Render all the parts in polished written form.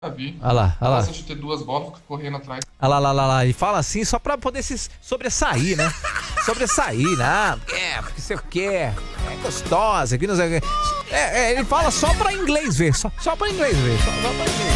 Vi. Olha lá, olha lá. Nossa, de ter duas bolas, fica correndo atrás. Olha lá. E fala assim só pra poder se sobressair, né? Sobressair, né? Porque sei o quê. É gostosa, que não sei o quê. Ele fala só pra inglês ver. Só pra inglês ver. Só pra inglês.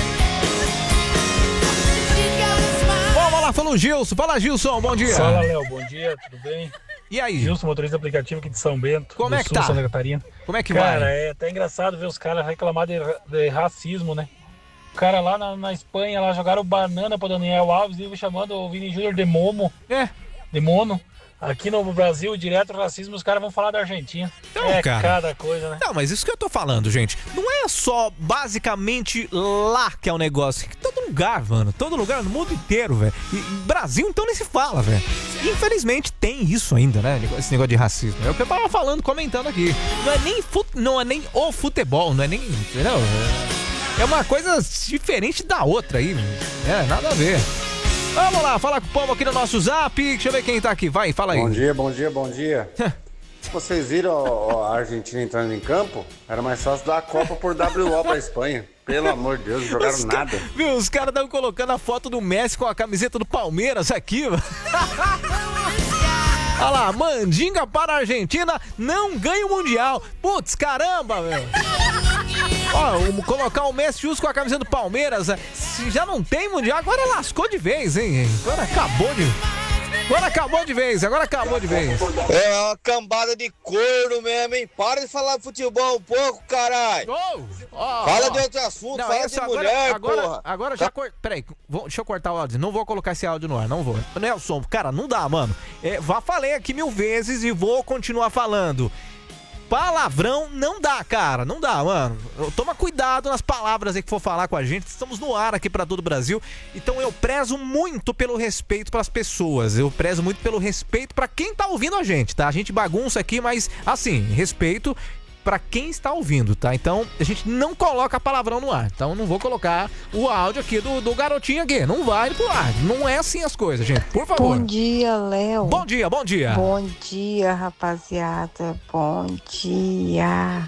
Vamos lá, falou o Gilson. Fala, Gilson, bom dia. Fala, Léo, bom dia, tudo bem? E aí? Gilson, motorista aplicativo aqui de São Bento, Como do é que sul, tá? Santa Catarina. Como é que Cara, vai? é até engraçado ver os caras reclamar de racismo, né? O cara lá na Espanha, lá jogaram banana pra Daniel Alves e chamando o Vini Júnior de Momo. De Mono. Aqui no Brasil, direto racismo, os caras vão falar da Argentina. Então, cara, cada coisa, né? Não, mas isso que eu tô falando, gente. Não é só basicamente lá que é o negócio. Todo lugar, mano. Todo lugar, no mundo inteiro, velho. E Brasil, então, nem se fala, velho. Infelizmente, tem isso ainda, né? Esse negócio de racismo. É o que eu tava falando, comentando aqui. Não é nem o futebol, não é nem... Entendeu? É uma coisa diferente da outra aí. Nada a ver. Vamos lá, fala com o povo aqui no nosso zap. Deixa eu ver quem tá aqui. Vai, fala aí. Bom dia. Se vocês viram a Argentina entrando em campo, era mais fácil dar a Copa por WO pra Espanha. Pelo amor de Deus, não jogaram nada. Viu, os caras estavam colocando a foto do Messi com a camiseta do Palmeiras aqui, mano. Olha lá, mandinga para a Argentina, não ganha o Mundial. Putz, caramba, velho. Ó, colocar o Messi justo com a camisa do Palmeiras, se já não tem Mundial, agora lascou de vez, hein? Agora acabou de vez. É uma cambada de corno mesmo, hein? Para de falar de futebol um pouco, caralho. Fala de outro assunto, não, fala de mulher, porra. Agora já... Peraí, deixa eu cortar o áudio. Não vou colocar esse áudio no ar, não vou. Nelson, cara, não dá, mano. Falei aqui 1000 vezes e vou continuar falando. Palavrão não dá, cara. Não dá, mano. Toma cuidado nas palavras aí que for falar com a gente. Estamos no ar aqui pra todo o Brasil. Então eu prezo muito pelo respeito pras pessoas. Eu prezo muito pelo respeito pra quem tá ouvindo a gente, tá? A gente bagunça aqui, mas assim, respeito pra quem está ouvindo, tá? Então a gente não coloca palavrão no ar. Então não vou colocar o áudio aqui do garotinho aqui. Não vai pro ar. Não é assim as coisas, gente. Por favor. Bom dia, Léo. Bom dia. Bom dia, rapaziada. Bom dia.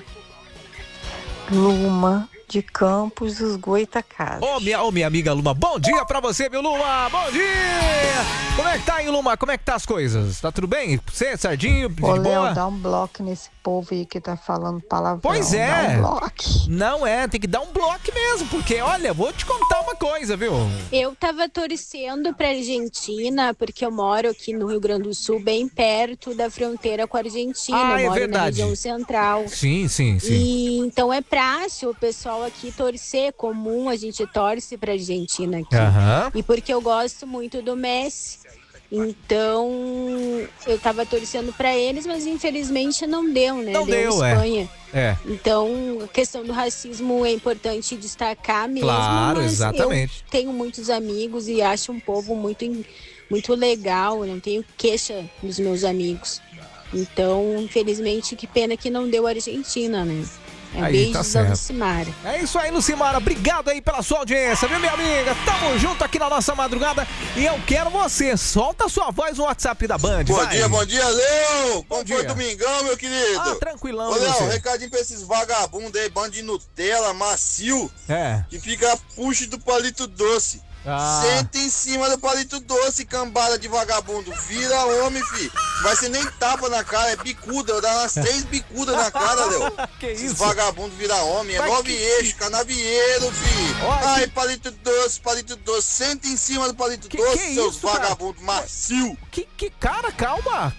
Luma de Campos dos Goitacazes. Minha amiga Luma, bom dia pra você, meu Luma, bom dia! Como é que tá aí, Luma? Como é que tá as coisas? Tá tudo bem? Você, Sardinho, de boa? Léo, dá um bloco nesse povo aí que tá falando palavrão. Pois é. Dá um bloco. Não tem que dar um bloco mesmo, porque, olha, vou te contar uma coisa, viu? Eu tava torcendo pra Argentina, porque eu moro aqui no Rio Grande do Sul, bem perto da fronteira com a Argentina. Eu moro na região central. Sim. E então é praxe o pessoal aqui torcer, comum, a gente torce pra Argentina aqui. Uhum. E porque eu gosto muito do Messi. Então, eu tava torcendo pra eles, mas infelizmente não deu, né? Não deu, Espanha. Então, a questão do racismo é importante destacar mesmo. Claro, mas exatamente. eu tenho muitos amigos e acho um povo muito legal, não tenho queixa dos meus amigos. Então, infelizmente, que pena que não deu a Argentina, né? Aí, tá certo. Lucimara. É isso aí, Lucimara. Obrigado aí pela sua audiência, viu, minha amiga? Tamo junto aqui na nossa madrugada e eu quero você. Solta a sua voz no WhatsApp da Band. Bom dia, Léo. Como foi domingão, meu querido? Tranquilão. Ô, Léo, recadinho pra esses vagabundos aí, bando de Nutella, macio, que fica puxa do palito doce. Senta em cima do palito doce, cambada de vagabundo. Vira homem, fi. Vai ser nem tapa na cara, é bicuda. Eu dar umas 3 bicudas na cara, Léo. Que isso? Esses vagabundos vira homem. É 9 eixos, canavieiro, fi. Ai, palito doce. Senta em cima do palito doce, seus vagabundos macio. Cara, calma.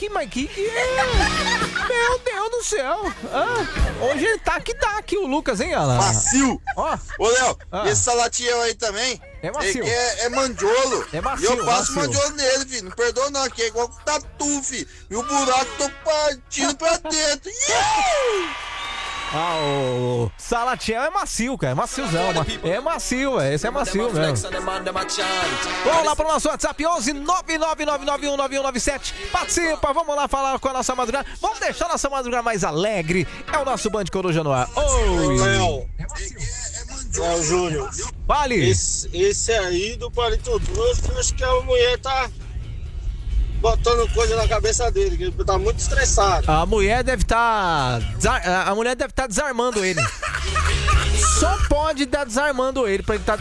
Meu Deus do céu. Hoje ele tá aqui o Lucas, hein, Alan? Macio. Ô, Léo, esse salatiel aí também. É macio. É mandiolo. É macio. E eu passo mandiolo nele, filho. Não perdoa não, aqui é igual tatu, filho. E o buraco tô partindo pra dentro. O Salatiel é macio, cara. É maciozão. É macio, esse é macio mesmo. Vamos lá pro nosso WhatsApp 11 999919197. Participa, vamos lá falar com a nossa madrugada. Vamos deixar a nossa madrugada mais alegre. É o nosso Band Coruja no ar. Léo Júnior. Vale. Esse aí do palito doce, acho que a mulher tá botando coisa na cabeça dele, que ele tá muito estressado. A mulher deve estar desarmando ele. só pode estar desarmando ele pra ele estar